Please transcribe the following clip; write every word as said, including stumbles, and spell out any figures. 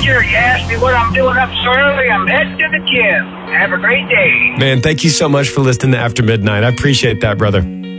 Ranger. You asked me what I'm doing up so early. I'm heading to the gym. Have a great day. Man, thank you so much for listening to After Midnight. I appreciate that, brother.